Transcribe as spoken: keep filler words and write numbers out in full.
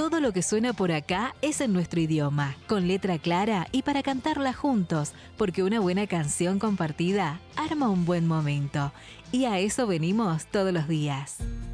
Todo lo que suena por acá es en nuestro idioma, con letra clara y para cantarla juntos, porque una buena canción compartida arma un buen momento. Y a eso venimos todos los días.